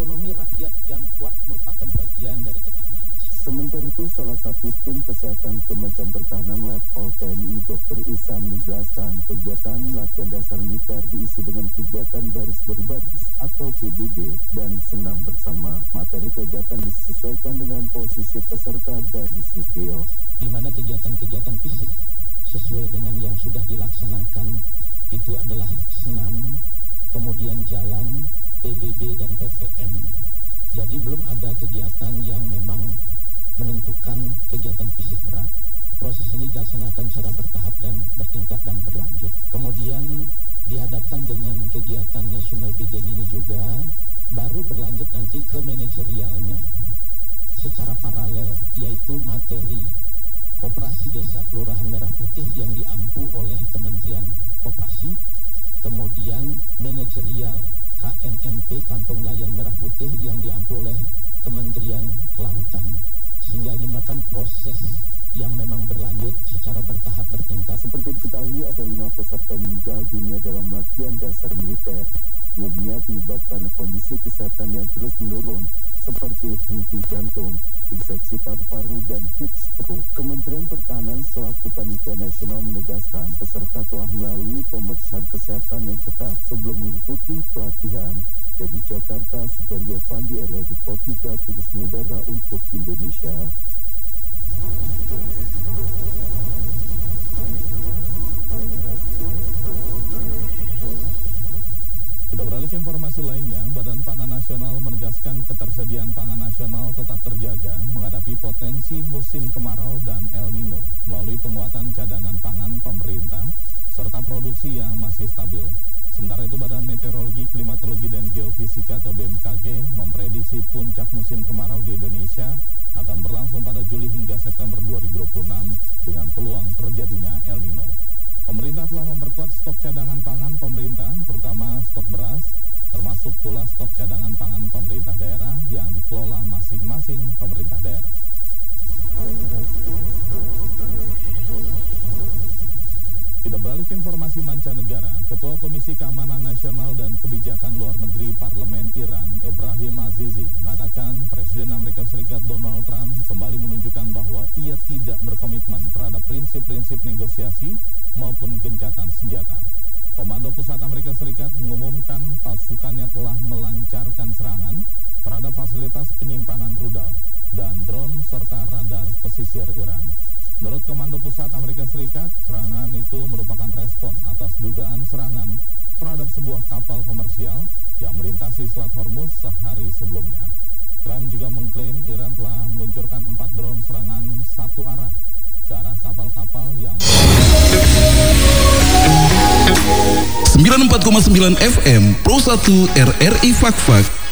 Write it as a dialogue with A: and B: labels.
A: ekonomi rakyat yang kuat merupakan bagian dari ketahanan nasional.
B: Sementara itu, salah satu tim kesehatan Kementerian Pertahanan Letkol TNI Dr. Ihsan menjelaskan kegiatan latihan dasar militer diisi dengan kegiatan baris berbaris atau PBB dan senam bersama. Materi kegiatan disesuaikan dengan posisi peserta dari sipil.
A: Di mana kegiatan-kegiatan fisik sesuai dengan yang sudah dilaksanakan itu adalah senam, kemudian jalan, PBB dan PPM. Jadi belum ada kegiatan yang memang menentukan kegiatan fisik berat. Proses ini dilaksanakan secara bertahap dan bertingkat dan berlanjut. Kemudian dihadapkan dengan kegiatan national bidding ini juga, baru berlanjut nanti ke manajerialnya secara paralel, yaitu materi Koperasi Desa Kelurahan Merah Putih yang diampu oleh Kementerian Koperasi, kemudian manajerial KNNP Kampung Nelayan Merah Putih yang diampu oleh Kementerian Kelautan, sehingga ini merupakan proses yang memang berlanjut secara bertahap bertingkat.
B: Seperti diketahui ada 5 peserta yang meninggal dunia dalam latihan dasar militer. Umumnya penyebab karena kondisi kesehatan yang terus menurun seperti henti jantung, infeksi paru-paru dan heat stroke. Kementerian Pertahanan selaku panitia nasional menegaskan peserta telah melalui pemeriksaan kesehatan yang ketat sebelum mengikuti pelatihan. Dari Jakarta, Sugandi Avandi, RRI Pos 3 terus mengudara untuk Indonesia.
C: Kita beralih ke informasi lainnya. Badan Pangan Nasional menegaskan ketersediaan pangan nasional tetap terjaga menghadapi potensi musim kemarau dan El Nino melalui penguatan cadangan pangan pemerintah serta produksi yang masih stabil. Sementara itu, Badan Meteorologi, Klimatologi, dan Geofisika atau BMKG memprediksi puncak musim kemarau di Indonesia akan berlangsung pada Juli hingga September 2026 dengan peluang terjadinya El Nino. Pemerintah telah memperkuat stok cadangan pangan pemerintah, terutama stok beras, termasuk pula stok cadangan pangan pemerintah daerah yang dikelola masing-masing pemerintah daerah. Kita beralih ke informasi mancanegara. Ketua Komisi Keamanan Nasional dan Kebijakan Luar Negeri Parlemen Iran, Ebrahim Azizi, mengatakan Presiden Amerika Serikat Donald Trump kembali menunjukkan bahwa ia tidak berkomitmen terhadap prinsip-prinsip negosiasi maupun gencatan senjata. Komando Pusat Amerika Serikat mengumumkan pasukannya telah melancarkan serangan terhadap fasilitas penyimpanan rudal dan drone serta radar pesisir Iran. Menurut Komando Pusat Amerika Serikat, serangan itu merupakan respon atas dugaan serangan terhadap sebuah kapal komersial yang melintasi Selat Hormuz sehari sebelumnya. Trump juga mengklaim Iran telah meluncurkan 4 drone serangan satu arah ke arah kapal-kapal yang
D: 94,9 FM Pro 1 RRI Fakfak